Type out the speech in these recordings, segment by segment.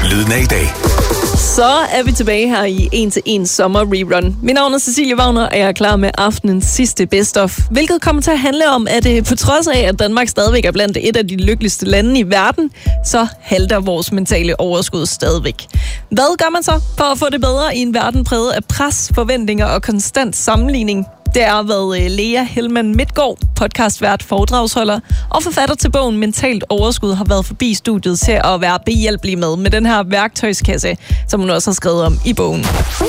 Lyden af i dag. Så er vi tilbage her i 1-til-1 sommer rerun. Mit navn er Cecilie Wagner, og jeg er klar med aftenens sidste best of. Hvilket kommer til at handle om, at på trods af, at Danmark stadigvæk er blandt et af de lykkeligste lande i verden, så halter vores mentale overskud stadigvæk. Hvad gør man så for at få det bedre i en verden præget af pres, forventninger og konstant sammenligning? Det er, hvad Lea Helman Midtgaard, podcastvært, foredragsholder og forfatter til bogen Mentalt Overskud, har været forbi studiet til at være behjælpelig med den her værktøjskasse, som hun også har skrevet om i bogen.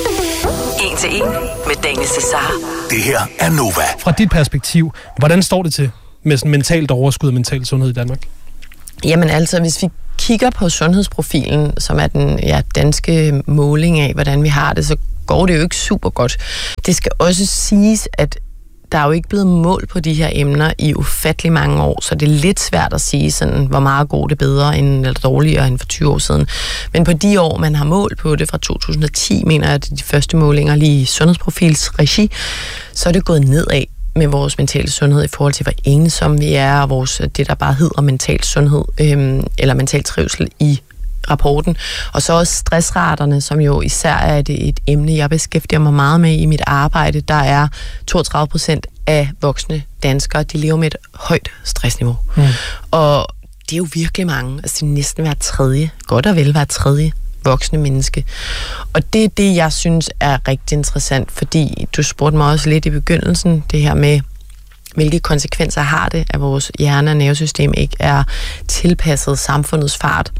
1-til-1 med Daniel Cesar. Det her er Nova. Fra dit perspektiv, hvordan står det til med sådan mentalt overskud og mental sundhed i Danmark? Jamen altså, hvis vi kigger på sundhedsprofilen, som er den danske måling af, hvordan vi har det, så går det jo ikke super godt. Det skal også siges, at der er jo ikke blevet mål på de her emner i ufattelig mange år, så det er lidt svært at sige, sådan, hvor meget går det bedre eller dårligere end for 20 år siden. Men på de år, man har målt på det fra 2010, mener jeg, at de første målinger lige i sundhedsprofils regi, så er det gået nedad med vores mentale sundhed i forhold til, hvor ensomme vi er, og det, der bare hedder mental sundhed, eller mental trivsel i rapporten. Og så også stressraterne, som jo især er et emne, jeg beskæftiger mig meget med i mit arbejde. Der er 32% af voksne danskere, de lever med et højt stressniveau. Og det er jo virkelig mange. Altså næsten hver tredje, godt og vel hver tredje voksne menneske. Og det er det, jeg synes er rigtig interessant, fordi du spurgte mig også lidt i begyndelsen, det her med, hvilke konsekvenser har det, at vores hjerne- og nervesystem ikke er tilpasset samfundets fart.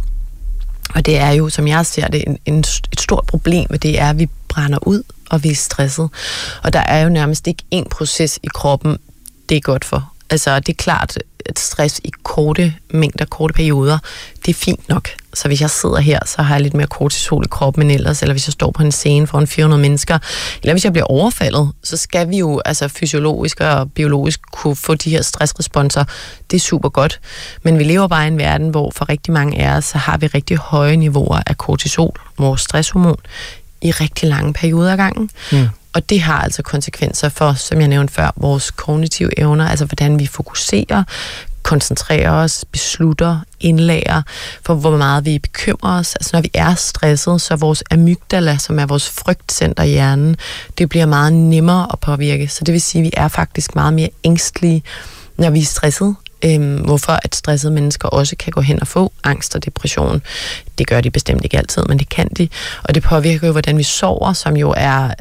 Og det er jo, som jeg ser det, et stort problem med det er, at vi brænder ud, og vi er stresset. Og der er jo nærmest ikke en proces i kroppen, det er godt for. Altså, det er klart, at stress i korte mængder, korte perioder, det er fint nok. Så hvis jeg sidder her, så har jeg lidt mere kortisol i kroppen end ellers, eller hvis jeg står på en scene foran 400 mennesker, eller hvis jeg bliver overfaldet, så skal vi jo altså fysiologisk og biologisk kunne få de her stressresponser. Det er super godt. Men vi lever bare i en verden, hvor for rigtig mange af os, så har vi rigtig høje niveauer af kortisol, vores stresshormon, i rigtig lange perioder af gangen. Og det har altså konsekvenser for, som jeg nævnte før, vores kognitive evner, altså hvordan vi fokuserer, koncentrerer os, beslutter, indlærer, for hvor meget vi bekymrer os. Altså når vi er stresset, så vores amygdala, som er vores frygtcenter i hjernen, det bliver meget nemmere at påvirke. Så det vil sige, at vi er faktisk meget mere ængstelige, når vi er stresset. Hvorfor at stressede mennesker også kan gå hen og få angst og depression. Det gør de bestemt ikke altid, men det kan de. Og det påvirker jo, hvordan vi sover, som jo er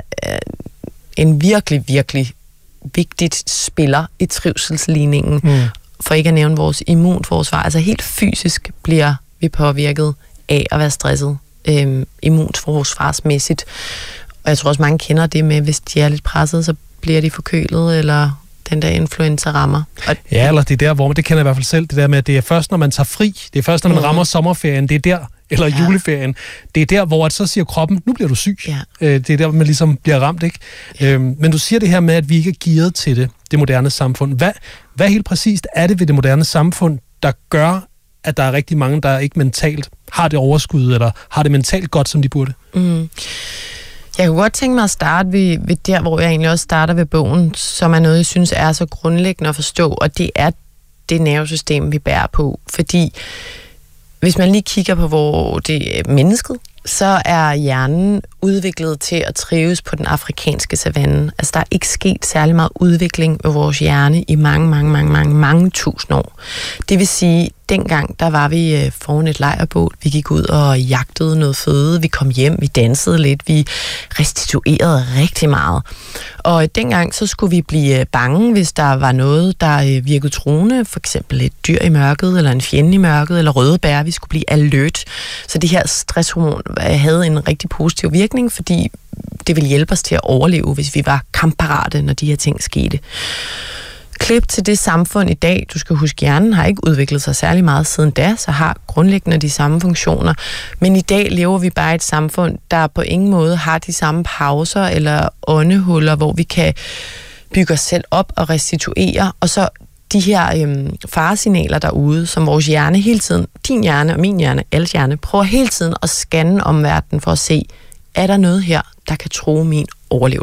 en virkelig, virkelig vigtigt spiller i trivselsligningen. For ikke at nævne vores immunforsvar. Altså helt fysisk bliver vi påvirket af at være stresset. Immunforsvarsmæssigt. Og jeg tror også, mange kender det med, hvis de er lidt presset, så bliver de forkølet, eller den der influenza rammer. Ja, eller det er der, hvor det kender jeg i hvert fald selv, det der med, at det er først, når man tager fri, det er først, når man rammer sommerferien, det er der, eller juleferien, det er der, hvor at så siger kroppen, nu bliver du syg. Det er der, man ligesom bliver ramt, ikke? Men du siger det her med, at vi ikke er gearet til det moderne samfund. Hvad helt præcist er det ved det moderne samfund, der gør, at der er rigtig mange, der ikke mentalt har det overskud, eller har det mentalt godt, som de burde? Jeg kunne godt tænke mig at starte ved der, hvor jeg egentlig også starter ved bogen, som er noget, jeg synes er så grundlæggende at forstå, og det er det nervesystem, vi bærer på. Fordi hvis man lige kigger på, hvor det er mennesket, så er hjernen udviklet til at trives på den afrikanske savanne. Altså, der er ikke sket særlig meget udvikling med vores hjerne i mange tusind år. Det vil sige, dengang, der var vi foran et lejrbål. Vi gik ud og jagtede noget føde. Vi kom hjem, vi dansede lidt, vi restituerede rigtig meget. Og dengang, så skulle vi blive bange, hvis der var noget, der virkede truende. For eksempel et dyr i mørket, eller en fjende i mørket, eller røde bær. Vi skulle blive alert. Så det her stresshormon havde en rigtig positiv virkning, fordi det ville hjælpe os til at overleve, hvis vi var kampparate, når de her ting skete. Klip til det samfund i dag. Du skal huske, hjernen har ikke udviklet sig særlig meget siden da, så har grundlæggende de samme funktioner. Men i dag lever vi bare i et samfund, der på ingen måde har de samme pauser eller åndehuller, hvor vi kan bygge os selv op og restituere. Og så de her faresignaler derude, som vores hjerne hele tiden, din hjerne og min hjerne, alles hjerne, prøver hele tiden at scanne omverdenen for at se, er der noget her, der kan true min overlevelse?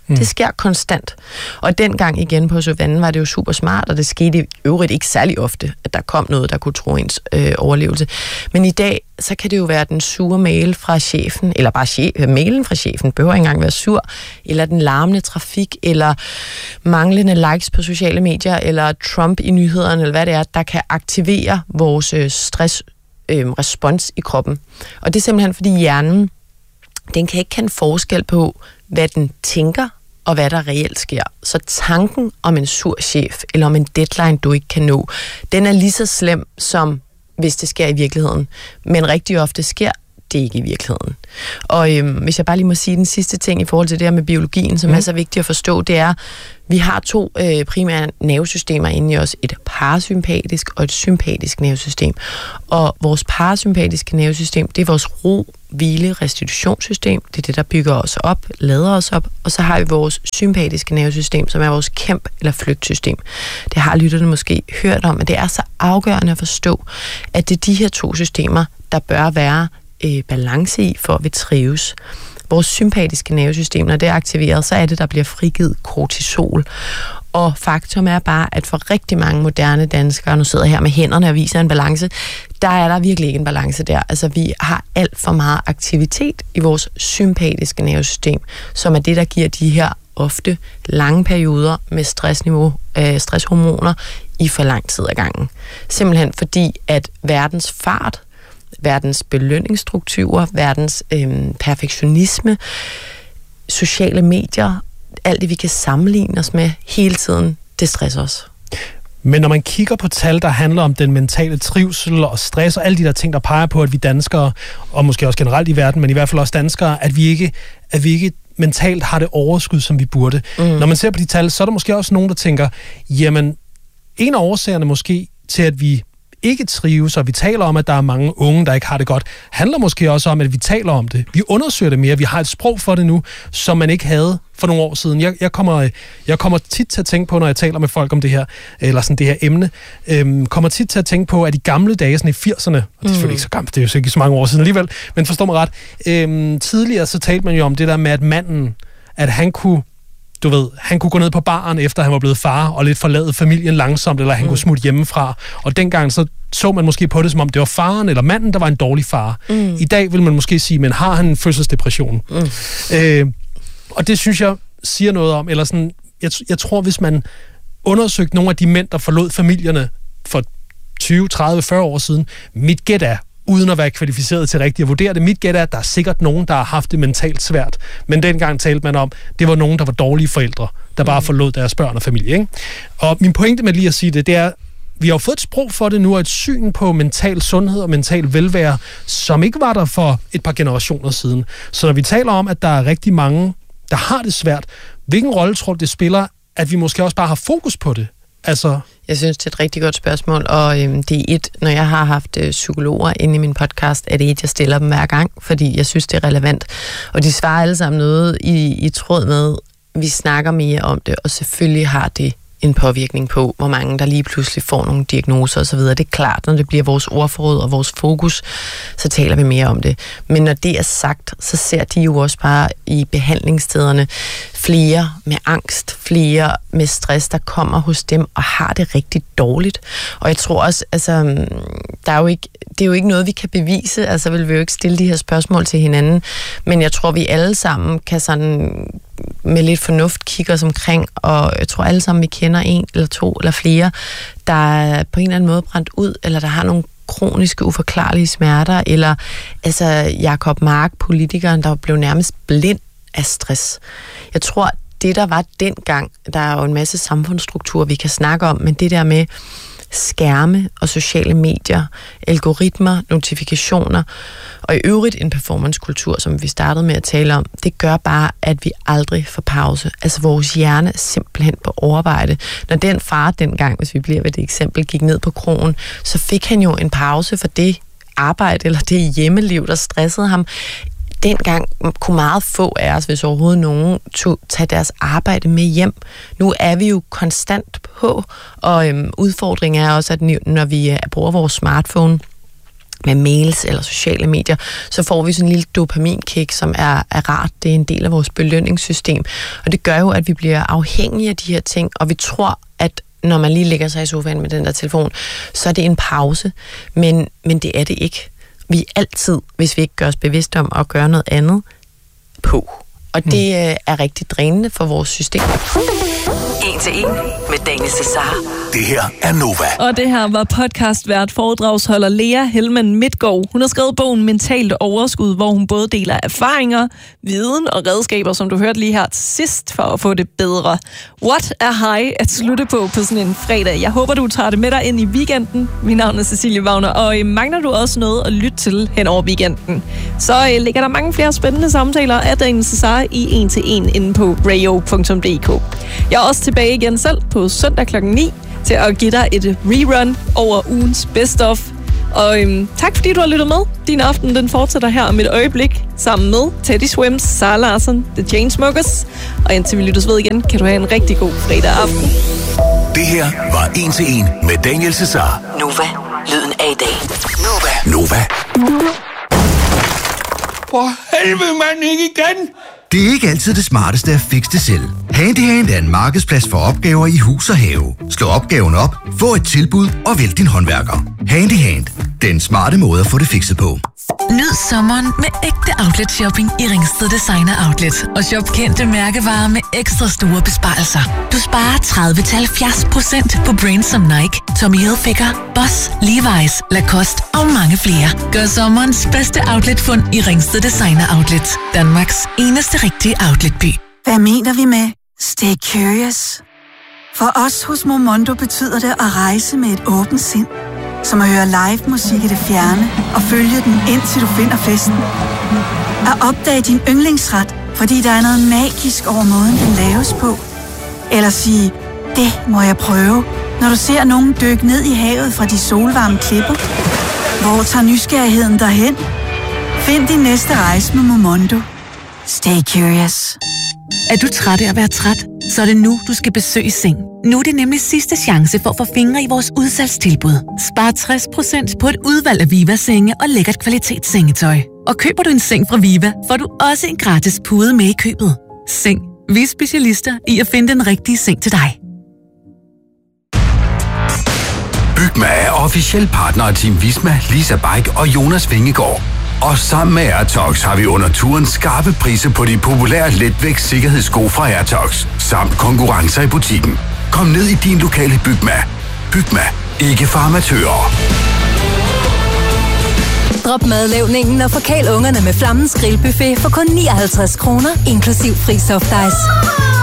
Det sker konstant. Og dengang igen på savannen var det jo super smart, og det skete i øvrigt ikke særlig ofte, at der kom noget, der kunne tro ens overlevelse. Men i dag, så kan det jo være den sure mail fra chefen, eller bare mailen fra chefen, behøver ikke engang være sur, eller den larmende trafik, eller manglende likes på sociale medier, eller Trump i nyhederne, eller hvad det er, der kan aktivere vores stressrespons i kroppen. Og det er simpelthen, fordi hjernen, den kan ikke kende forskel på, hvad den tænker, og hvad der reelt sker. Så tanken om en sur chef, eller om en deadline, du ikke kan nå, den er lige så slem, som hvis det sker i virkeligheden. Men rigtig ofte sker det ikke i virkeligheden. Og hvis jeg bare lige må sige den sidste ting i forhold til det her med biologien, som er så vigtigt at forstå, det er, vi har 2 primære nervesystemer inde i os. Et parasympatisk og et sympatisk nervesystem. Og vores parasympatiske nervesystem, det er vores ro, hvile, restitutionssystem. Det er det, der bygger os op, lader os op. Og så har vi vores sympatiske nervesystem, som er vores kæmp- eller flygtsystem. Det har lytterne måske hørt om, at det er så afgørende at forstå, at det er de her 2 systemer, der bør være balance i, for at vi trives. Vores sympatiske nervesystem, når det er aktiveret, så er det, der bliver frigivet kortisol. Og faktum er bare, at for rigtig mange moderne danskere, nu sidder jeg her med hænderne og viser en balance, der er der virkelig ikke en balance der. Altså, vi har alt for meget aktivitet i vores sympatiske nervesystem, som er det, der giver de her ofte lange perioder med stresshormoner i for lang tid ad gangen. Simpelthen fordi, at verdens fart, verdens belønningsstrukturer, verdens perfektionisme, sociale medier, alt det, vi kan sammenligne os med hele tiden, det stresser os. Men når man kigger på tal, der handler om den mentale trivsel og stress og alle de der ting, der peger på, at vi danskere, og måske også generelt i verden, men i hvert fald også danskere, at vi ikke mentalt har det overskud, som vi burde. Når man ser på de tal, så er der måske også nogen, der tænker, jamen, en af årsagerne måske til, at vi ikke trives, og vi taler om, at der er mange unge, der ikke har det godt, handler måske også om, at vi taler om det. Vi undersøger det mere. Vi har et sprog for det nu, som man ikke havde for nogle år siden. Jeg kommer tit til at tænke på, når jeg taler med folk om det her, eller sådan det her emne, kommer tit til at tænke på, at i gamle dage, sådan i 80'erne, og det er selvfølgelig ikke så gammelt, det er jo ikke så mange år siden alligevel, men forstår mig ret, tidligere så talte man jo om det der med, at manden, at han kunne gå ned på baren, efter han var blevet far, og lidt forlade familien langsomt, eller han kunne smutte hjemmefra. Og dengang så man måske på det, som om det var faren eller manden, der var en dårlig far. I dag vil man måske sige, men har han en fødselsdepression? Og det synes jeg siger noget om, eller sådan, jeg tror, hvis man undersøgte nogle af de mænd, der forlod familierne for 20, 30, 40 år siden, mit gæt er, uden at være kvalificeret til rigtigt at vurdere det. Mit gæt er, at der er sikkert nogen, der har haft det mentalt svært. Men dengang talte man om, det var nogen, der var dårlige forældre, der bare forlod deres børn og familie. Ikke? Og min pointe med lige at sige det er, vi har jo fået et sprog for det nu, og et syn på mental sundhed og mental velvære, som ikke var der for et par generationer siden. Så når vi taler om, at der er rigtig mange, der har det svært, hvilken rolle tror du, det spiller, at vi måske også bare har fokus på det? Altså... Jeg synes, det er et rigtig godt spørgsmål, og det er når jeg har haft psykologer inde i min podcast, er det jeg stiller dem hver gang, fordi jeg synes, det er relevant. Og de svarer alle sammen noget i tråd med, vi snakker mere om det, og selvfølgelig har det en påvirkning på, hvor mange der lige pludselig får nogle diagnoser osv. Det er klart, når det bliver vores ordforråd og vores fokus, så taler vi mere om det. Men når det er sagt, så ser de jo også bare i behandlingsstederne flere med angst, flere med stress, der kommer hos dem og har det rigtig dårligt. Og jeg tror også, altså, det er jo ikke noget, vi kan bevise, altså vil vi jo ikke stille de her spørgsmål til hinanden, men jeg tror, vi alle sammen kan sådan med lidt fornuft kigge os omkring, og jeg tror alle sammen, vi kender en eller to eller flere, der er på en eller anden måde brændt ud, eller der har nogle kroniske, uforklarlige smerter, eller altså Jacob Mark, politikeren, der blev nærmest blind af stress. Jeg tror, det der var dengang, der er jo en masse samfundsstrukturer, vi kan snakke om, men det der med skærme og sociale medier, algoritmer, notifikationer og i øvrigt en performancekultur, som vi startede med at tale om, det gør bare, at vi aldrig får pause. Altså vores hjerne er simpelthen på overarbejde. Når den far dengang, hvis vi bliver ved det eksempel, gik ned på krogen, så fik han jo en pause for det arbejde eller det hjemmeliv, der stressede ham. Dengang kunne meget få af os, hvis overhovedet nogen, tage deres arbejde med hjem. Nu er vi jo konstant på, og udfordringen er også, at når vi bruger vores smartphone, med mails eller sociale medier, så får vi sådan en lille dopaminkick, som er rart. Det er en del af vores belønningssystem. Og det gør jo, at vi bliver afhængige af de her ting, og vi tror, at når man lige ligger sig i sofaen med den der telefon, så er det en pause. Men det er det ikke. Vi er altid, hvis vi ikke gør os bevidste om at gøre noget andet, på. Og det er rigtig drænende for vores system. 1 til 1 med Daniel Cesar. Det her er Nova. Og det her var podcastvært foredragsholder Lea Helman Midtgaard. Hun har skrevet bogen Mentalt Overskud, hvor hun både deler erfaringer, viden og redskaber, som du hørte lige her til sidst, for at få det bedre. What a high at slutte på sådan en fredag. Jeg håber, du tager det med dig ind i weekenden. Mit navn er Cecilie Wagner, og mangler du også noget at lytte til hen over weekenden, så ligger der mange flere spændende samtaler af Daniel Cesar i 1 til 1 inde på radio.dk. Jeg er også tilbage igen selv på søndag kl. 9 til at give dig et rerun over ugens best of. Og tak fordi du har lyttet med. Din aften den fortsætter her om et øjeblik sammen med Teddy Swims, Sara Larsson, The Chainsmokers. Og indtil vi lyttes ved igen, kan du have en rigtig god fredag aften. Det her var 1 til 1 med Daniel Cesar. Nova, lyden af i dag. Nova. For helvede, mand, ikke igen! Det er ikke altid det smarteste at fikse det selv. Handyhand er en markedsplads for opgaver i hus og have. Slå opgaven op, få et tilbud og vælg din håndværker. Handyhand. Den smarte måde at få det fikset på. Nyd sommeren med ægte outlet shopping i Ringsted Designer Outlet. Og shop kendte mærkevarer med ekstra store besparelser. Du sparer 30-70% på brands som Nike, Tommy Hilfiger, Boss, Levi's, Lacoste og mange flere. Gør sommerens bedste outletfund i Ringsted Designer Outlet. Danmarks eneste rigtige outletby. Hvad mener vi med stay curious? For os hos Momondo betyder det at rejse med et åbent sind. Som at høre live musik i det fjerne og følge den indtil du finder festen. At opdage din yndlingsret, fordi der er noget magisk over måden, den laves på. Eller sige, det må jeg prøve, når du ser nogen dykke ned i havet fra de solvarme klipper. Hvor tager nysgerrigheden derhen? Find din næste rejse med Momondo. Stay curious. Er du træt af at være træt? Så er det nu, du skal besøge Seng. Nu er det nemlig sidste chance for at få fingre i vores udsalgstilbud. Spar 60% på et udvalg af Viva-senge og lækkert kvalitetssengetøj. Og køber du en seng fra Viva, får du også en gratis pude med i købet. Seng. Vi er specialister i at finde den rigtige seng til dig. Bygma er officiel partner af Team Visma, Lisa Bike og Jonas Vingegaard. Og sammen med Airtox har vi under turen skarpe priser på de populære letvægts sikkerhedssko fra Airtox, samt konkurrencer i butikken. Kom ned i din lokale Bygma. Bygma. Ikke for amatører. Drop madlavningen og forkæl ungerne med Flammens Grillbuffet for kun 59 kroner, inklusiv fri soft ice.